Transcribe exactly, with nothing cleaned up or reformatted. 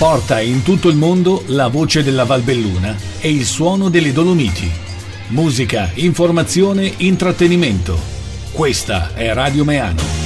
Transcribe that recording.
Porta in tutto il mondo la voce della Valbelluna e il suono delle Dolomiti. Musica, informazione, intrattenimento. Questa è Radio Meano.